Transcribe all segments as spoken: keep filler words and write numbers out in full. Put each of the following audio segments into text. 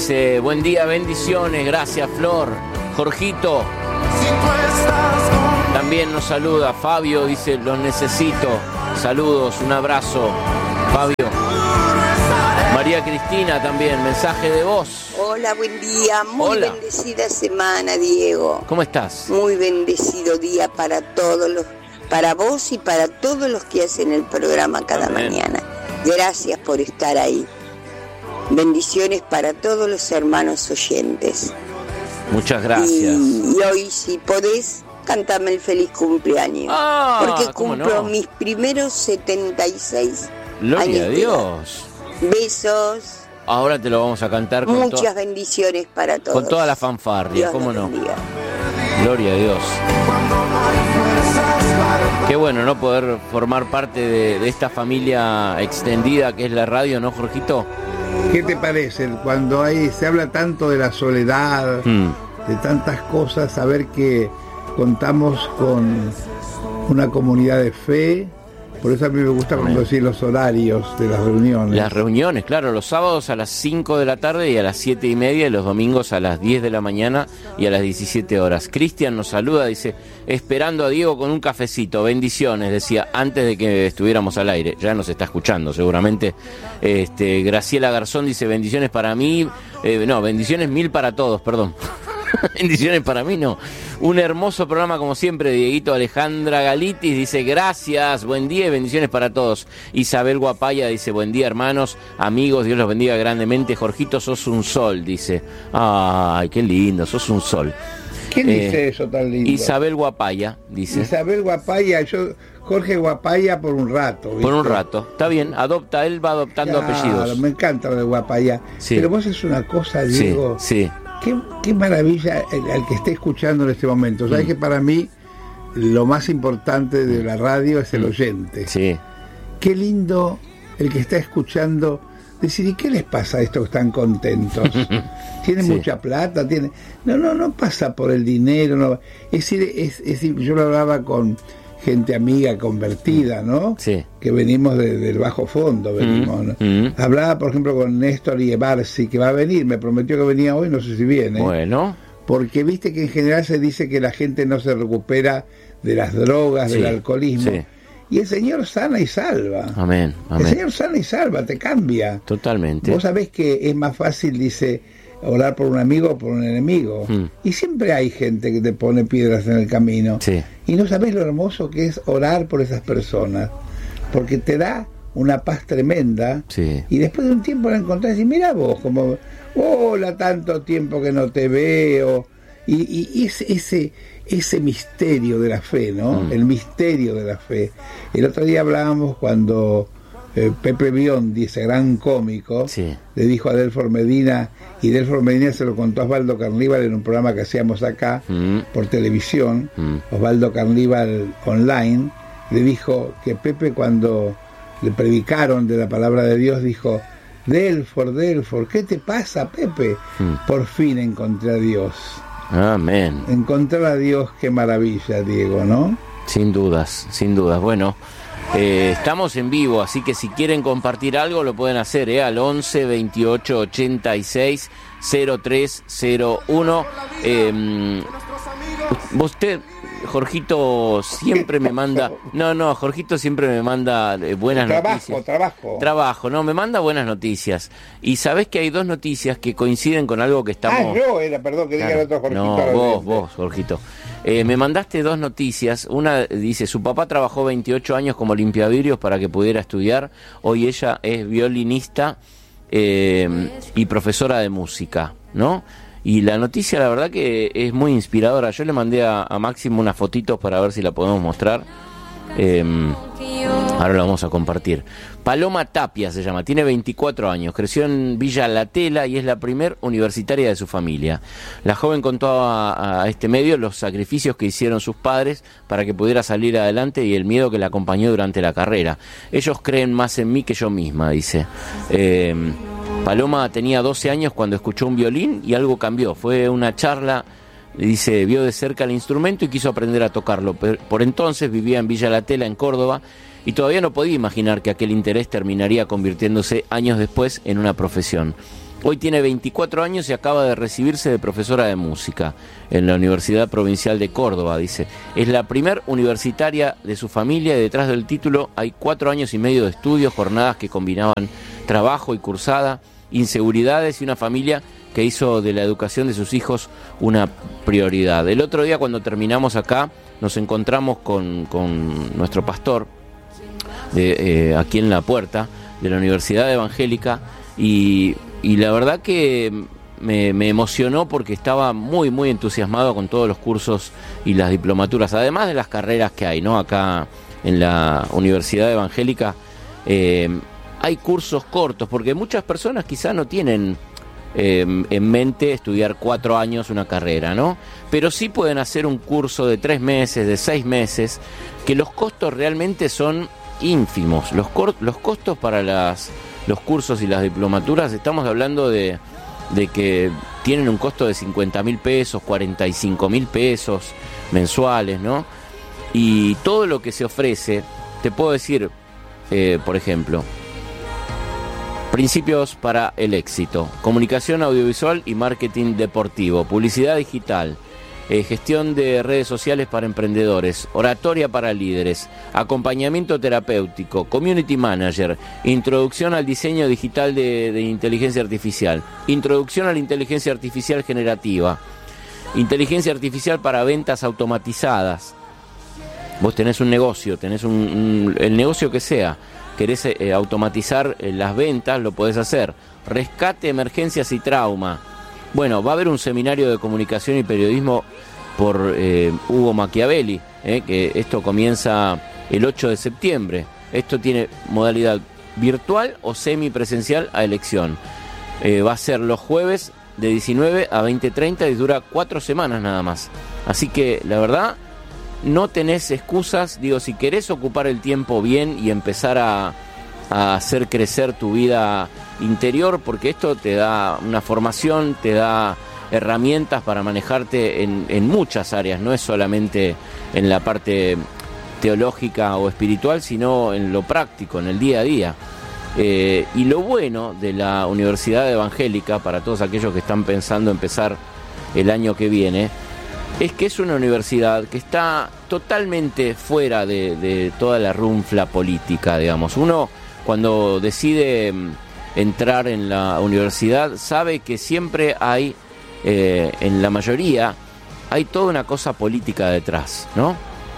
dice, buen día, bendiciones, gracias Flor. Jorgito también nos saluda. Fabio dice, los necesito. Saludos, un abrazo, Fabio. María Cristina también, mensaje de voz. Hola, buen día, muy Hola. Bendecida semana, Diego. ¿Cómo estás? Muy bendecido día para todos los, para vos y para todos los que hacen el programa cada Amén. mañana. Gracias por estar ahí. Bendiciones para todos los hermanos oyentes. Muchas gracias. Y, y hoy, si podés, cántame el feliz cumpleaños. Ah, porque ¿cómo cumplo no? mis primeros setenta y seis Gloria años a de Dios. edad. Besos, Ahora te lo vamos a cantar con, muchas to- bendiciones para todos. con toda la fanfarria, Dios ¿cómo los no? bendiga. Gloria a Dios. Qué bueno, ¿no? Poder formar parte de, de esta familia extendida que es la radio, ¿no, Jorgito? ¿Qué te parece? Cuando hay, se habla tanto de la soledad, Mm. de tantas cosas, saber que contamos con una comunidad de fe. Por eso a mí me gusta cuando decir los horarios de las reuniones. Las reuniones, claro, los sábados a las cinco de la tarde y a las siete y media, y los domingos a las diez de la mañana y a las diecisiete horas. Cristian nos saluda, dice, esperando a Diego con un cafecito, bendiciones, decía, antes de que estuviéramos al aire. Ya nos está escuchando seguramente. Este, Graciela Garzón dice, bendiciones para mí, eh, no, bendiciones mil para todos, perdón. Bendiciones para mí, no. Un hermoso programa como siempre, Dieguito. Alejandra Galitis dice, gracias, buen día y bendiciones para todos. Isabel Guapaya dice, buen día hermanos, amigos, Dios los bendiga grandemente. Jorgito, sos un sol, dice. Ay, qué lindo, sos un sol. ¿Quién Eh, dice eso tan lindo? Isabel Guapaya dice. Isabel Guapaya, yo, Jorge Guapaya por un rato. ¿viste? Por un rato, está bien, adopta, él va adoptando Claro, apellidos. me encanta lo de Guapaya. Sí. Pero vos es una cosa, Diego. Sí, sí. Qué, qué maravilla el, al que esté escuchando en este momento. Sabes Mm. que para mí lo más importante de la radio es el oyente. Sí. Qué lindo el que está escuchando decir, ¿y qué les pasa a estos que están contentos? ¿Tienen Sí. mucha plata? ¿Tienen... No, no, no pasa por el dinero. No. Es decir, es, es decir, yo lo hablaba con gente amiga convertida, ¿no? Sí. Que venimos de- del bajo fondo, venimos. ¿no? mm. Hablaba, por ejemplo, con Néstor Iebarsi, que va a venir, me prometió que venía hoy, no sé si viene. Bueno, Porque viste que en general se dice que la gente no se recupera de las drogas, Sí, del alcoholismo. sí. Y el Señor sana y salva. amén, El amén. Señor sana y salva, te cambia. Totalmente. Vos sabés que es más fácil, dice, orar por un amigo o por un enemigo. Mm. Y siempre hay gente que te pone piedras en el camino. Sí. Y no sabés lo hermoso que es orar por esas personas. Porque te da una paz tremenda. Sí. Y después de un tiempo la encontrás y mira vos, como, hola, tanto tiempo que no te veo. Y, y, y ese, ese, ese misterio de la fe, ¿no? Mm. El misterio de la fe. El otro día hablábamos cuando eh, Pepe Biondi, ese gran cómico, Sí. le dijo a Delfor Medina, y Delfor Medina se lo contó a Osvaldo Carníbal en un programa que hacíamos acá Mm. por televisión, Mm. Osvaldo Carníbal online, le dijo que Pepe, cuando le predicaron de la palabra de Dios, dijo, Delfor, Delfor, ¿qué te pasa, Pepe? Mm. Por fin encontré a Dios. Amén. Encontrar a Dios, qué maravilla, Diego, ¿no? Sin dudas, sin dudas. Bueno, eh, estamos en vivo, así que si quieren compartir algo lo pueden hacer, ¿eh? Al once veintiocho ochenta y seis cero tres cero uno. Eh, usted, Jorgito, siempre me manda... No, no, Jorgito siempre me manda eh, buenas Trabajo, noticias. trabajo. Trabajo, no, me manda buenas noticias. Y sabés que hay dos noticias que coinciden con algo que estamos... Ah, yo era, perdón, que diga el otro Jorgito. No, ahora vos, bien. vos, Jorgito. Eh, me mandaste dos noticias. Una dice, su papá trabajó veintiocho años como limpiavidrios para que pudiera estudiar. Hoy ella es violinista eh, y profesora de música, ¿no? Y la noticia, la verdad que es muy inspiradora. Yo le mandé a, a Máximo unas fotitos para ver si la podemos mostrar. Eh, ahora la vamos a compartir. Paloma Tapia se llama, tiene veinticuatro años, creció en Villa La Tela y es la primer universitaria de su familia. La joven contó a, a este medio los sacrificios que hicieron sus padres para que pudiera salir adelante y el miedo que la acompañó durante la carrera. Ellos creen más en mí que yo misma, dice. Eh, Paloma tenía doce años cuando escuchó un violín y algo cambió. Fue una charla, dice, vio de cerca el instrumento y quiso aprender a tocarlo. Por entonces vivía en Villa La Tela, en Córdoba, y todavía no podía imaginar que aquel interés terminaría convirtiéndose años después en una profesión. Hoy tiene veinticuatro años y acaba de recibirse de profesora de música en la Universidad Provincial de Córdoba, dice. Es la primer universitaria de su familia y detrás del título hay cuatro años y medio de estudios, jornadas que combinaban trabajo y cursada, inseguridades y una familia que hizo de la educación de sus hijos una prioridad. El otro día, cuando terminamos acá, nos encontramos con, con nuestro pastor de, eh, aquí en la puerta de la Universidad Evangélica y... Y la verdad que me, me emocionó porque estaba muy, muy entusiasmado con todos los cursos y las diplomaturas, además de las carreras que hay, ¿no? Acá en la Universidad Evangélica eh, hay cursos cortos, porque muchas personas quizás no tienen eh, en mente estudiar cuatro años una carrera, ¿no? Pero sí pueden hacer un curso de tres meses, de seis meses, que los costos realmente son ínfimos. Los, cor- los costos para las... los cursos y las diplomaturas, estamos hablando de, de que tienen un costo de cincuenta mil pesos, cuarenta y cinco mil pesos mensuales, ¿no? Y todo lo que se ofrece, te puedo decir, eh, por ejemplo, principios para el éxito, comunicación audiovisual y marketing deportivo, publicidad digital, Eh, gestión de redes sociales para emprendedores, oratoria para líderes, acompañamiento terapéutico, community manager, introducción al diseño digital de, de inteligencia artificial, introducción a la inteligencia artificial generativa, inteligencia artificial para ventas automatizadas. Vos tenés un negocio, tenés un, un el negocio que sea, querés eh, automatizar eh, las ventas, lo podés hacer. Rescate, emergencias y trauma. Bueno, va a haber un seminario de comunicación y periodismo por eh, Hugo Machiavelli, eh, que esto comienza el ocho de septiembre. Esto tiene modalidad virtual o semipresencial a elección. Eh, va a ser los jueves de diecinueve a veinte treinta y dura cuatro semanas nada más. Así que la verdad, no tenés excusas. Digo, si querés ocupar el tiempo bien y empezar a, a hacer crecer tu vida interior, porque esto te da una formación, te da herramientas para manejarte en, en muchas áreas, no es solamente en la parte teológica o espiritual, sino en lo práctico, en el día a día. Eh, y lo bueno de la Universidad Evangélica, para todos aquellos que están pensando empezar el año que viene, es que es una universidad que está totalmente fuera de, de toda la runfla política, digamos. Uno, cuando decide entrar en la universidad, sabe que siempre hay, eh, en la mayoría, hay toda una cosa política detrás, ¿no?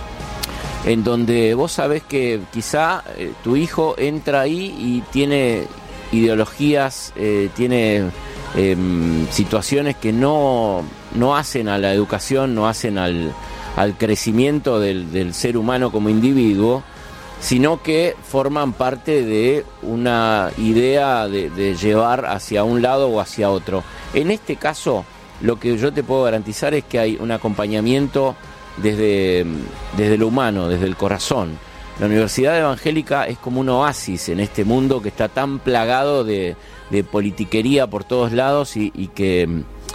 En donde vos sabés que quizá eh, tu hijo entra ahí y tiene ideologías, eh, tiene eh, situaciones que no, no hacen a la educación, no hacen al, al crecimiento del, del ser humano como individuo, sino que forman parte de una idea de, de llevar hacia un lado o hacia otro. En este caso, lo que yo te puedo garantizar es que hay un acompañamiento desde, desde lo humano, desde el corazón. La Universidad Evangélica es como un oasis en este mundo que está tan plagado de, de politiquería por todos lados y, y que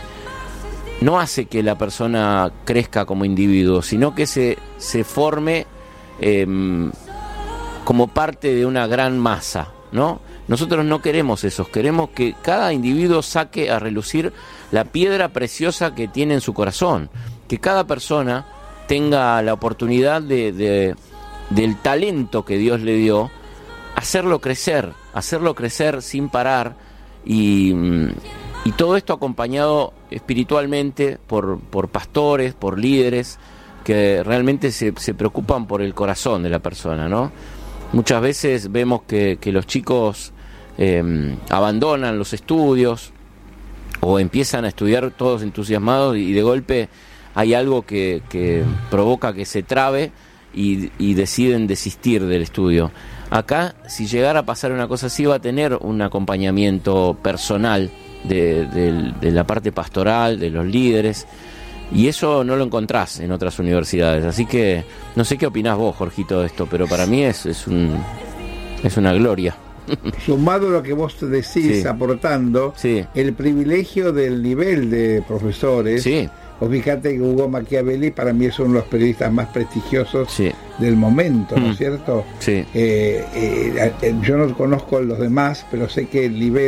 no hace que la persona crezca como individuo, sino que se, se forme eh, como parte de una gran masa, ¿no? Nosotros no queremos eso, queremos que cada individuo saque a relucir la piedra preciosa que tiene en su corazón, que cada persona tenga la oportunidad de, de, del talento que Dios le dio, hacerlo crecer, hacerlo crecer sin parar y, y todo esto acompañado espiritualmente por, por pastores, por líderes que realmente se, se preocupan por el corazón de la persona, ¿no? Muchas veces vemos que, que los chicos eh, abandonan los estudios o empiezan a estudiar todos entusiasmados y de golpe hay algo que, que provoca que se trabe y, y deciden desistir del estudio. Acá, si llegara a pasar una cosa así, va a tener un acompañamiento personal de, de, de la parte pastoral, de los líderes, y eso no lo encontrás en otras universidades. Así que no sé qué opinás vos, Jorgito, de esto, pero para mí es, es, un, es una gloria. Sumado a lo que vos decís, sí, aportando, sí, el privilegio del nivel de profesores. Sí. Vos fíjate que Hugo Machiavelli para mí es uno de los periodistas más prestigiosos, sí, del momento, ¿no es mm. cierto? Sí. Eh, eh, yo no conozco a los demás, pero sé que el nivel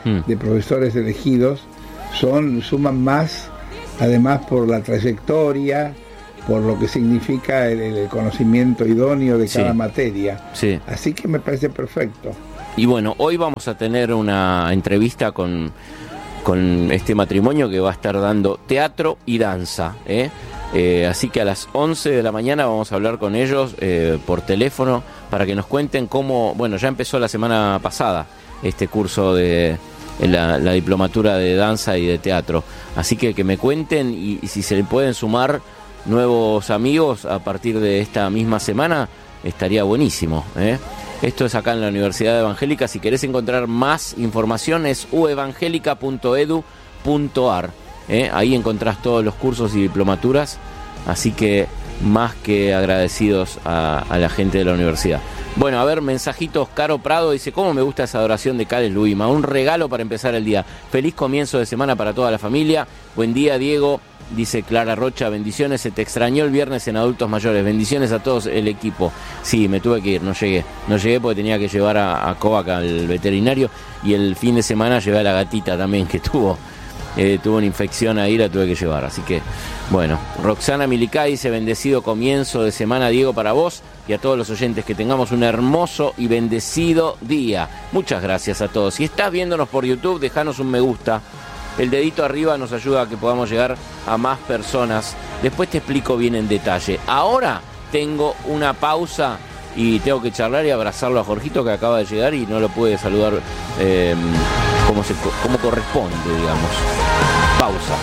mm. de profesores elegidos son suman más, además por la trayectoria, por lo que significa el, el conocimiento idóneo de cada sí. materia. Sí. Así que me parece perfecto. Y bueno, hoy vamos a tener una entrevista con, con este matrimonio que va a estar dando teatro y danza, ¿eh? Eh, así que a las once de la mañana vamos a hablar con ellos eh, por teléfono para que nos cuenten cómo, bueno, ya empezó la semana pasada este curso de la, la diplomatura de danza y de teatro, así que que me cuenten y, y si se le pueden sumar nuevos amigos a partir de esta misma semana, estaría buenísimo, ¿eh? Esto es acá en la Universidad Evangélica. Si querés encontrar más información es u evangelica punto edu punto ar. ¿Eh? Ahí encontrás todos los cursos y diplomaturas, así que más que agradecidos a, a la gente de la universidad. Bueno, a ver, mensajitos. Caro Prado dice: ¿cómo me gusta esa adoración de Cales Luima? Un regalo para empezar el día. Feliz comienzo de semana para toda la familia. Buen día, Diego. Dice Clara Rocha: bendiciones, se te extrañó el viernes en Adultos Mayores. Bendiciones a todos el equipo. Sí, me tuve que ir, no llegué. No llegué porque tenía que llevar a, a Kovac al veterinario, y el fin de semana llevé a la gatita también, que tuvo Eh, tuvo una infección ahí, la tuve que llevar, así que bueno. Roxana Milicá dice: bendecido comienzo de semana, Diego, para vos y a todos los oyentes, que tengamos un hermoso y bendecido día. Muchas gracias a todos. Si estás viéndonos por YouTube, dejanos un me gusta, el dedito arriba nos ayuda a que podamos llegar a más personas. Después te explico bien en detalle. Ahora tengo una pausa y tengo que charlar y abrazarlo a Jorgito, que acaba de llegar y no lo puede saludar eh, como, se, como corresponde, digamos. Pausa.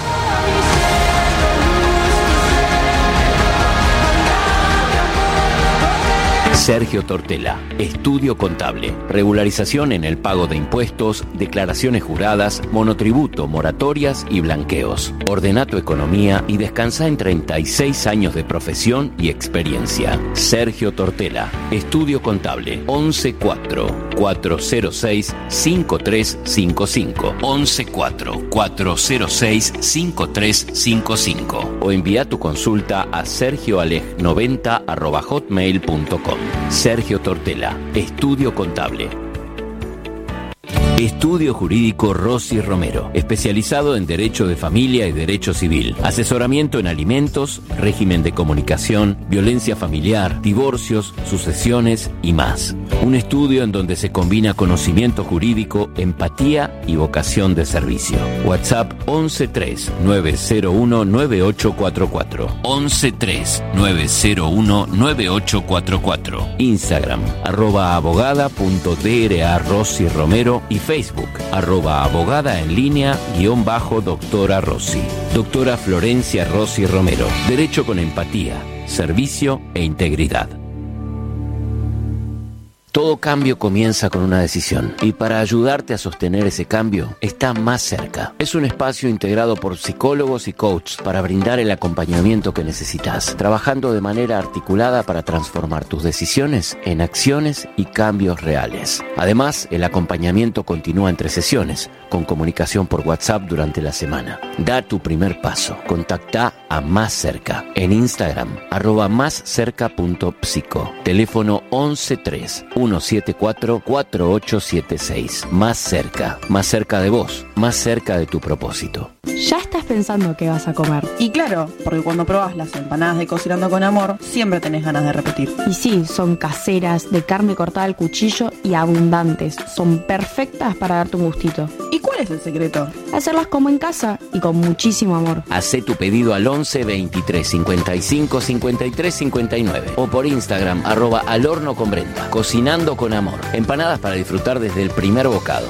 Sergio Tortela, Estudio Contable, regularización en el pago de impuestos, declaraciones juradas, monotributo, moratorias y blanqueos. Ordena tu economía y descansa en treinta y seis años de profesión y experiencia. Sergio Tortela, Estudio Contable, once cuatro cuatro cero seis cinco tres cinco cinco, once cuatro cuatro cero seis cinco tres cinco cinco, o envía tu consulta a sergioaleg noventa arroba hotmail punto com. Sergio Tortela, Estudio Contable. Estudio Jurídico Rossi Romero, especializado en Derecho de Familia y Derecho Civil, asesoramiento en alimentos, régimen de comunicación, violencia familiar, divorcios, sucesiones y más. Un estudio en donde se combina conocimiento jurídico, empatía y vocación de servicio. WhatsApp once tres nueve cero uno nueve ocho cuatro cuatro, once tres nueve cero uno nueve ocho cuatro cuatro. Instagram, arroba abogada punto dra Rossi Romero, y Facebook, arroba abogada en línea guión bajo doctora Rossi. Doctora Florencia Rossi Romero. Derecho con empatía, servicio e integridad. Todo cambio comienza con una decisión, y para ayudarte a sostener ese cambio está Más Cerca. Es un espacio integrado por psicólogos y coaches para brindar el acompañamiento que necesitas, trabajando de manera articulada para transformar tus decisiones en acciones y cambios reales. Además, el acompañamiento continúa entre sesiones, con comunicación por WhatsApp durante la semana. Da tu primer paso. Contacta a Más Cerca en Instagram, arroba más cerca punto psico. Teléfono once tres uno siete cuatro cuatro ocho siete seis. Más Cerca, más cerca de vos, más cerca de tu propósito. Ya estás pensando qué vas a comer. Y claro, porque cuando probás las empanadas de Cocinando con Amor, siempre tenés ganas de repetir. Y sí, son caseras, de carne cortada al cuchillo y abundantes. Son perfectas para darte un gustito. ¿Y cuál es el secreto? Hacerlas como en casa y con muchísimo amor. Hacé tu pedido al once veintitrés cincuenta y cinco cincuenta y tres cincuenta y nueve o por Instagram, arroba al horno con Brenda. Cocinando con Amor. Empanadas para disfrutar desde el primer bocado.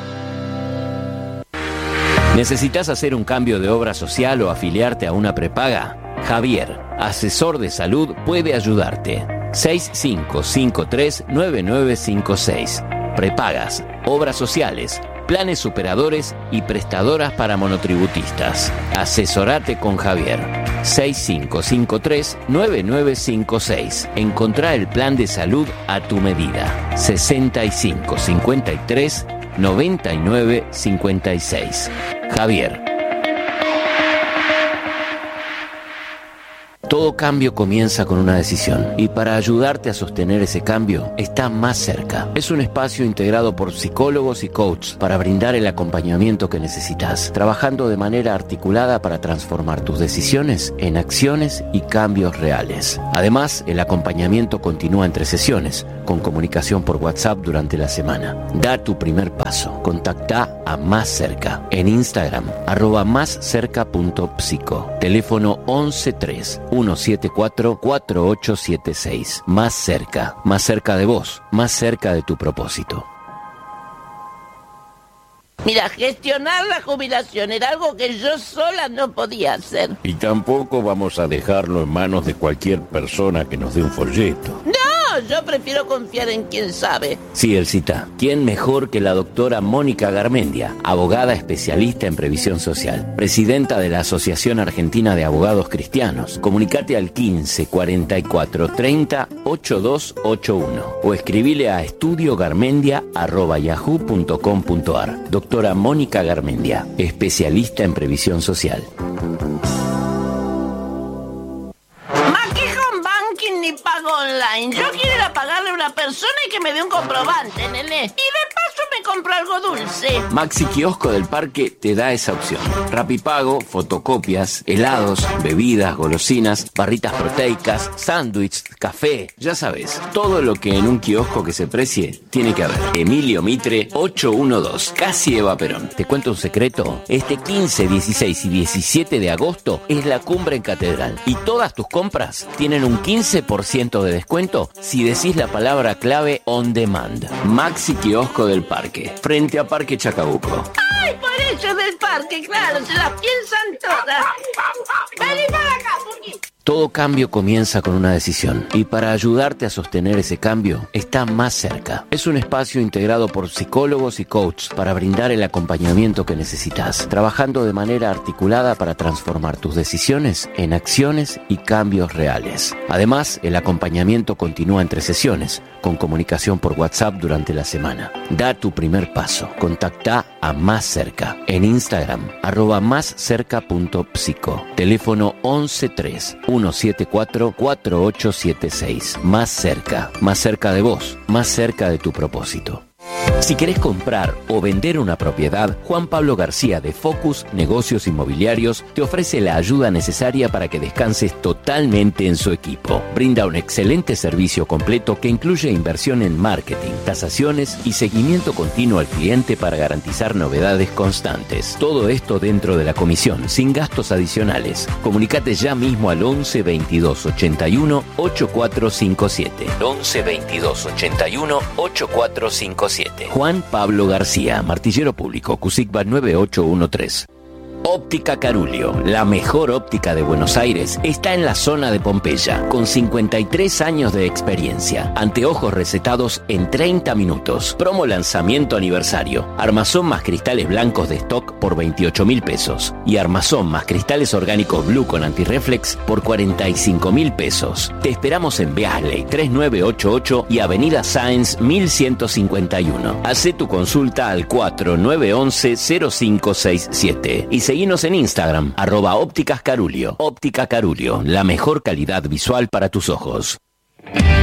¿Necesitas hacer un cambio de obra social o afiliarte a una prepaga? Javier, asesor de salud, puede ayudarte. seis cinco cinco tres nueve nueve cinco seis. Prepagas, obras sociales, planes superadores y prestadoras para monotributistas. Asesorate con Javier. seis cinco cinco tres nueve nueve cinco seis. Encontrá el plan de salud a tu medida. sesenta y cinco cincuenta y tres noventa y nueve cincuenta y seis. Javier. Todo cambio comienza con una decisión y para ayudarte a sostener ese cambio está Más Cerca. Es un espacio integrado por psicólogos y coaches para brindar el acompañamiento que necesitas, trabajando de manera articulada para transformar tus decisiones en acciones y cambios reales. Además, el acompañamiento continúa entre sesiones, con comunicación por WhatsApp durante la semana. Da tu primer paso. Contacta a Más Cerca en Instagram, arroba más cerca punto psico. Teléfono once tres uno siete cuatro cuatro ocho siete seis. Más Cerca, más cerca de vos, más cerca de tu propósito. Mira, gestionar la jubilación era algo que yo sola no podía hacer. Y tampoco vamos a dejarlo en manos de cualquier persona que nos dé un folleto. No, yo prefiero confiar en quien sabe. Sí, Elcita. ¿Quién mejor que la doctora Mónica Garmendia, abogada especialista en previsión social, presidenta de la Asociación Argentina de Abogados Cristianos? Comunicate al quince cuarenta y cuatro treinta ochenta y dos ochenta y uno o escribile a estudiogarmendia arroba yahoo punto com punto ar. Doctora Mónica Garmendia, especialista en previsión social. Ni pago online. Yo quiero ir a pagarle a una persona y que me dé un comprobante, nene. Y de paso me compro algo dulce. Maxi Kiosco del Parque te da esa opción. Rapipago, fotocopias, helados, bebidas, golosinas, barritas proteicas, sándwiches, café. Ya sabes, todo lo que en un kiosco que se precie tiene que haber. Emilio Mitre ochocientos doce, casi Eva Perón. ¿Te cuento un secreto? Este quince, dieciséis y diecisiete de agosto es la cumbre en Catedral. Y todas tus compras tienen un quince por ciento de descuento si decís la palabra clave On Demand. Maxi Kiosco del Parque, frente a Parque Chacabuco. ¡Ay, por eso del parque! Claro, se las piensan todas. ¡Vení para acá, Puki! Todo cambio comienza con una decisión y para ayudarte a sostener ese cambio está Más Cerca. Es un espacio integrado por psicólogos y coaches para brindar el acompañamiento que necesitas, trabajando de manera articulada para transformar tus decisiones en acciones y cambios reales. Además, el acompañamiento continúa entre sesiones, con comunicación por WhatsApp durante la semana. Da tu primer paso. Contacta a Más Cerca en Instagram, arroba más cerca punto psico. Teléfono once tres uno siete cuatro cuatro ocho siete seis. Más Cerca, más cerca de vos, más cerca de tu propósito. Si querés comprar o vender una propiedad, Juan Pablo García de Focus Negocios Inmobiliarios te ofrece la ayuda necesaria para que descanses totalmente en su equipo. Brinda un excelente servicio completo que incluye inversión en marketing, tasaciones y seguimiento continuo al cliente para garantizar novedades constantes. Todo esto dentro de la comisión, sin gastos adicionales. Comunicate ya mismo al once veintidós ochenta y uno ochenta y cuatro cincuenta y siete. once veintidós ochenta y uno ochenta y cuatro cincuenta y siete. Juan Pablo García, Martillero Público, CUSICBA nueve ocho uno tres. Óptica Carulio, la mejor óptica de Buenos Aires, está en la zona de Pompeya, con cincuenta y tres años de experiencia. Anteojos recetados en treinta minutos. Promo lanzamiento aniversario. Armazón más cristales blancos de stock por veintiocho mil pesos. Y armazón más cristales orgánicos Blue con antirreflex por cuarenta y cinco mil pesos. Te esperamos en Beasley tres nueve ocho ocho y Avenida Sáenz mil ciento cincuenta y uno. Hacé tu consulta al cuatro nueve once cero cinco seis siete y seguinos en Instagram, arroba ópticas Carulio. Óptica Carulio, la mejor calidad visual para tus ojos.